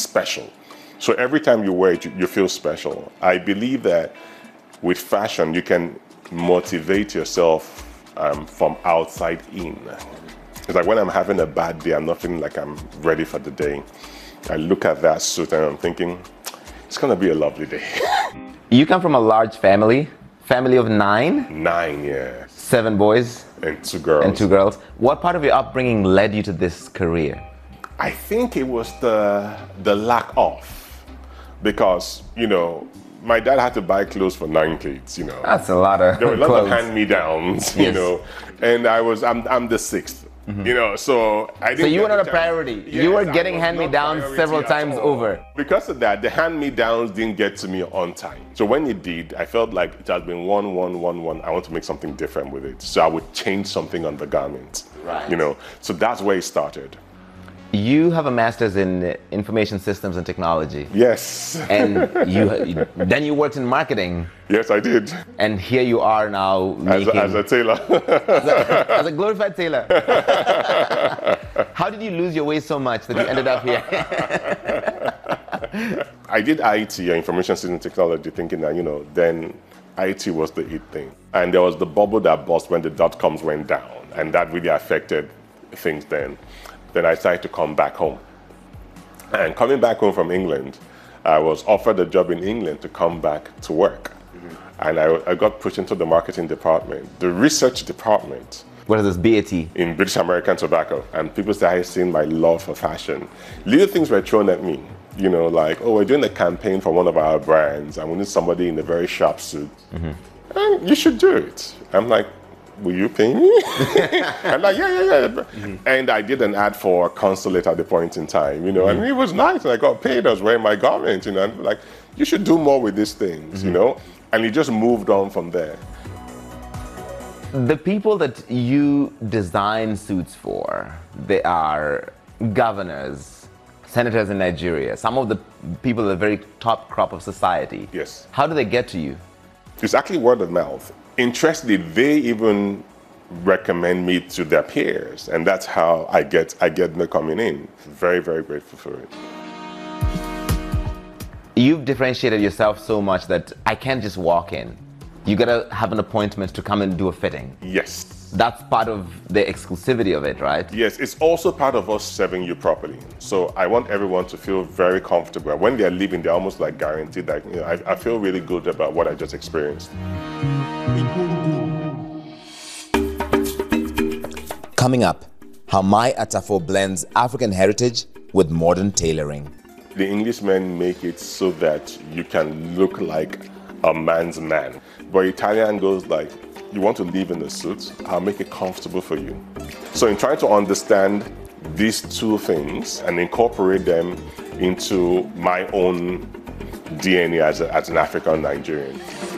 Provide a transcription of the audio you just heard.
special. So every time you wear it, you feel special. I believe that with fashion, you can motivate yourself from outside in. It's like when I'm having a bad day, I'm not feeling like I'm ready for the day. I look at that suit and I'm thinking, it's gonna be a lovely day. You come from a large family of 9? 9, yeah. 7 boys? And 2 girls. And 2 girls. What part of your upbringing led you to this career? I think it was the lack of, because, you know, my dad had to buy clothes for 9 kids, you know. That's a lot of There were a lot clothes. of hand-me-downs, you know, and I'm the 6th, you know, so I didn't. So you were not a chance. priority. Yes, you were I getting was hand-me-downs not several priority times at all. over. Because of that, the hand-me-downs didn't get to me on time. So when it did, I felt like it had been one. I want to make something different with it. So I would change something on the garment, Right. you know. So that's where it started. You have a master's in information systems and technology. Yes. And then you worked in marketing. Yes, I did. And here you are now making... As a tailor. as a glorified tailor. How did you lose your way so much that you ended up here? I did IT, information system technology, thinking that, you know, then IT was the it thing. And there was the bubble that burst when the dot-coms went down, and that really affected things then. Then I decided to come back home. And coming back home from England, I was offered a job in England to come back to work. And I got pushed into the marketing department, the research department. What is this, BAT? In British American Tobacco. And people started seeing my love for fashion. Little things were thrown at me. You know, like, oh, we're doing a campaign for one of our brands, and we need somebody in a very sharp suit. And you should do it. I'm like, will you pay me? I'm like, yeah. And I did an ad for a consulate at the point in time, you know, and it was nice. And I got paid. I was wearing my garment, you know, and like, you should do more with these things, you know? And it just moved on from there. The people that you design suits for, they are governors, senators in Nigeria, some of the people at the very top crop of society. Yes. How do they get to you? It's actually word of mouth. Interestingly, they even recommend me to their peers, and that's how I get them coming in. Very, very grateful for it. You've differentiated yourself so much that I can't just walk in. You gotta have an appointment to come and do a fitting. Yes. That's part of the exclusivity of it, right? Yes, it's also part of us serving you properly. So I want everyone to feel very comfortable. When they're leaving, they're almost like guaranteed that, you know, I feel really good about what I just experienced. Coming up, how My Atafo blends African heritage with modern tailoring. The Englishmen make it so that you can look like a man's man. But Italian goes like, you want to live in a suit, I'll make it comfortable for you. So in trying to understand these two things and incorporate them into my own DNA as an African Nigerian.